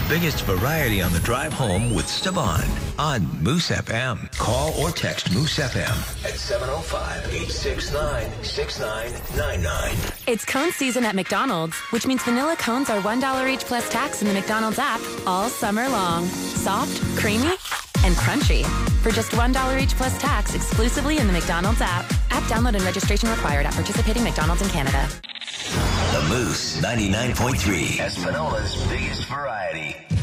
biggest variety on the drive home with Esteban on Moose FM. Call or text Moose FM at 705-869-6999. It's cone season at McDonald's, which means vanilla cones are $1 each plus tax in the McDonald's app all summer long. Soft, creamy, and crunchy. For just $1 each plus tax exclusively in the McDonald's app. App download and registration required at participating McDonald's in Canada. The Moose 99.3, Espanola's biggest variety.